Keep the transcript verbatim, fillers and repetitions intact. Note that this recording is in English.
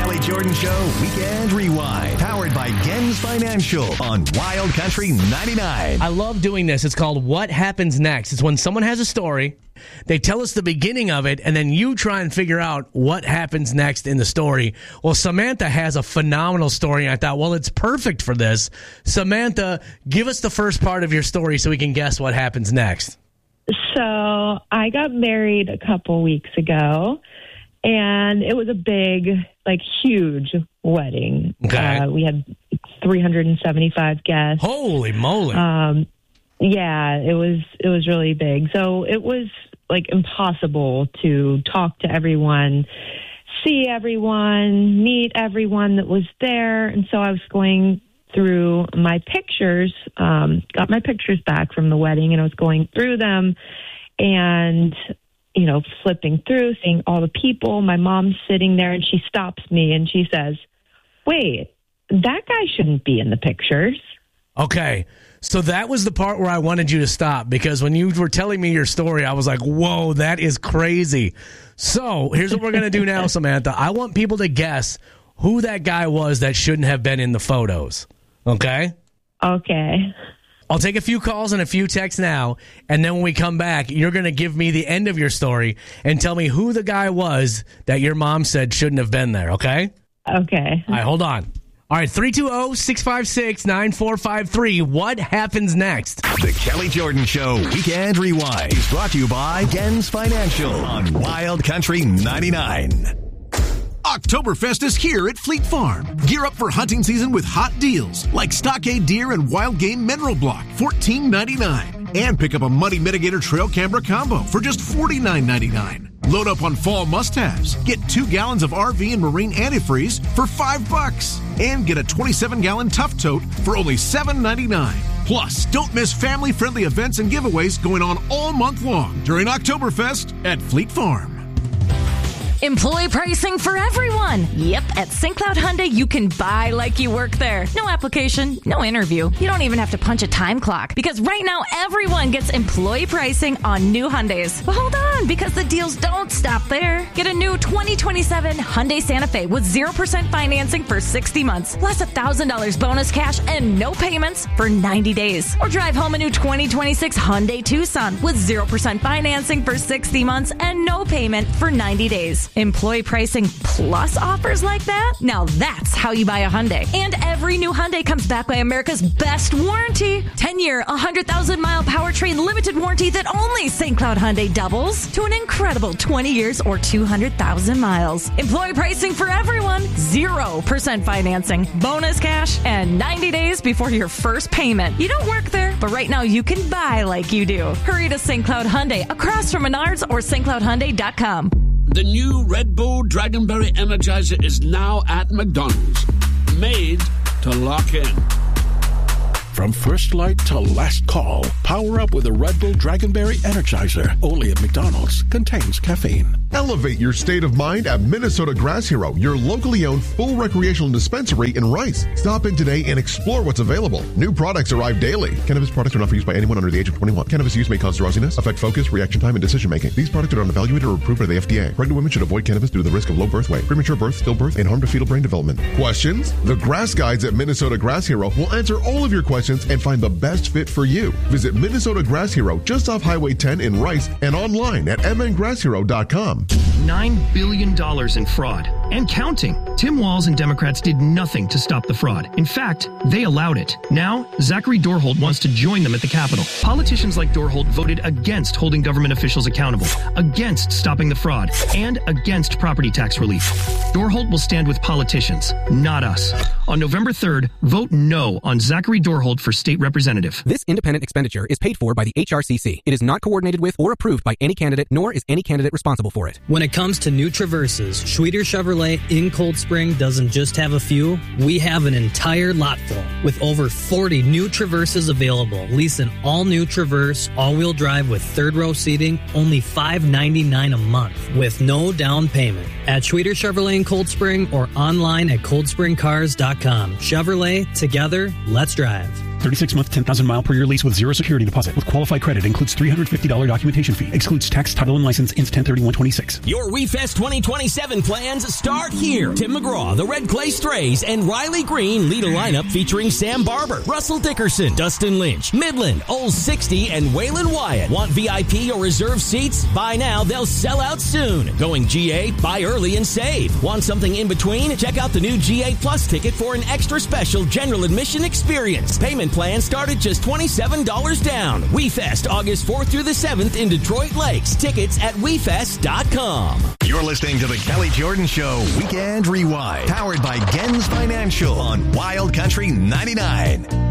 Kelly Jordan Show Weekend Rewind. Powered by Gens Financial on Wild Country ninety-nine. I love doing this. It's called What Happens Next. It's when someone has a story, they tell us the beginning of it, and then you try and figure out what happens next in the story. Well, Samantha has a phenomenal story, and I thought, well, it's perfect for this. Samantha, give us the first part of your story so we can guess what happens next. So I got married a couple weeks ago, and it was a big, like, huge wedding. Okay. Uh, we had three hundred seventy-five guests. Holy moly. Um, yeah, it was it was really big. So it was, like, impossible to talk to everyone, see everyone, meet everyone that was there. And so I was going through my pictures, um, got my pictures back from the wedding, and I was going through them and, you know, flipping through, seeing all the people. My mom's sitting there, and she stops me, and she says, wait, that guy shouldn't be in the pictures. Okay, so that was the part where I wanted you to stop, because when you were telling me your story, I was like, whoa, that is crazy. So here's what we're going to do now, Samantha. I want people to guess who that guy was that shouldn't have been in the photos. Okay? Okay. I'll take a few calls and a few texts now, and then when we come back, you're going to give me the end of your story and tell me who the guy was that your mom said shouldn't have been there, okay? Okay. All right, hold on. All right, three two zero, six five six, nine four five three. What happens next? The Kelly Jordan Show Weekend Rewind is brought to you by Gens Financial on Wild Country ninety-nine. Oktoberfest is here at Fleet Farm. Gear up for hunting season with hot deals like Stockade Deer and Wild Game Mineral Block, fourteen ninety-nine. And pick up a Money Mitigator Trail Camera Combo for just forty-nine ninety-nine. Load up on fall must-haves. Get two gallons of R V and marine antifreeze for five bucks. And get a twenty-seven gallon Tough Tote for only seven ninety-nine. Plus, don't miss family-friendly events and giveaways going on all month long during Oktoberfest at Fleet Farm. Employee pricing for everyone. Yep, at Saint Cloud Hyundai, you can buy like you work there. No application, no interview. You don't even have to punch a time clock, because right now everyone gets employee pricing on new Hyundais. But hold on, because the deals don't stop there. Get a new twenty twenty-seven Hyundai Santa Fe with zero percent financing for sixty months, plus one thousand dollars bonus cash and no payments for ninety days. Or drive home a new twenty twenty-six Hyundai Tucson with zero percent financing for sixty months and no payment for ninety days. Employee pricing plus offers like that? Now that's how you buy a Hyundai. And every new Hyundai comes back by America's best warranty. ten-year, one hundred thousand mile powertrain limited warranty that only Saint Cloud Hyundai doubles to an incredible twenty years or two hundred thousand miles. Employee pricing for everyone. zero percent financing, bonus cash, and ninety days before your first payment. You don't work there, but right now you can buy like you do. Hurry to Saint Cloud Hyundai across from Menards or St Cloud Hyundai dot com. The new Red Bull Dragonberry Energizer is now at McDonald's. Made to lock in. From first light to last call, power up with a Red Bull Dragonberry Energizer. Only at McDonald's. Contains caffeine. Elevate your state of mind at Minnesota Grass Hero, your locally owned full recreational dispensary in Rice. Stop in today and explore what's available. New products arrive daily. Cannabis products are not for use by anyone under the age of twenty-one. Cannabis use may cause drowsiness, affect focus, reaction time, and decision making. These products are not evaluated or approved by the F D A. Pregnant women should avoid cannabis due to the risk of low birth weight, premature birth, stillbirth, and harm to fetal brain development. Questions? The Grass Guides at Minnesota Grass Hero will answer all of your questions and find the best fit for you. Visit Minnesota Grass Hero just off Highway ten in Rice and online at m n grass hero dot com. Nine billion dollars in fraud and counting. Tim Walz and Democrats did nothing to stop the fraud. In fact, they allowed it. Now, Zachary Dorholt wants to join them at the Capitol. Politicians like Dorholt voted against holding government officials accountable, against stopping the fraud, and against property tax relief. Dorholt will stand with politicians, not us. On November third, vote no on Zachary Dorholt for state representative. This independent expenditure is paid for by the H R C C. It is not coordinated with or approved by any candidate, nor is any candidate responsible for it. When it comes to new Traverses, Schweiter Chevrolet in Cold Spring doesn't just have a few. We have an entire lot full. With over forty new Traverses available, lease an all-new Traverse, all-wheel drive with third-row seating, only five ninety-nine a month, with no down payment. At Schweiter Chevrolet in Cold Spring or online at cold spring cars dot com. Chevrolet, together, let's drive. thirty-six month, ten thousand mile per year lease with zero security deposit. With qualified credit. Includes three hundred fifty dollars documentation fee. Excludes tax, title, and license. Ends ten thirty-one twenty-six. Your WeFest twenty twenty-seven plans start here. Tim McGraw, the Red Clay Strays, and Riley Green lead a lineup featuring Sam Barber, Russell Dickerson, Dustin Lynch, Midland, Old sixty, and Waylon Wyatt. Want V I P or reserve seats? Buy now, they'll sell out soon. Going G A? Buy early and save. Want something in between? Check out the new G A Plus ticket for an extra special general admission experience. Payment plans start at just twenty-seven dollars down. WeFest, August fourth through the seventh in Detroit Lakes. Tickets at we fest dot com. You're listening to the Kelly Jordan Show Weekend Rewind, powered by Gens Financial on Wild Country ninety-nine.